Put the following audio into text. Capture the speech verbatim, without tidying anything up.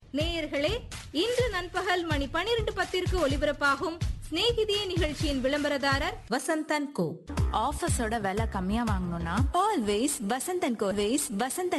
நேயர்களே, இன்று நண்பகல் மணி பனிரெண்டு பத்திற்கு ஒலிபரப்பாகும் ஸ்நேகிதியே நிகழ்ச்சியின் விளம்பரதாரர் வசந்தன் கோ. ஆஃபீஸோட விலை கம்மியா வாங்கணும்னா ஆல்வேஸ் வசந்தன் கோ. வேஸ் வசந்தன்